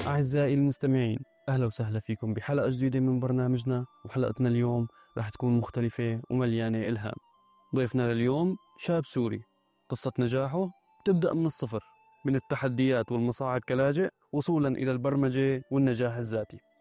أعزائي المستمعين، أهلا وسهلا فيكم بحلقة جديدة من برنامجنا. وحلقتنا اليوم رح تكون مختلفة ومليانة إلهام. ضيفنا لليوم شاب سوري، قصة نجاحه تبدأ من الصفر، من التحديات والمصاعب كلاجئ وصولا إلى البرمجة والنجاح الذاتي.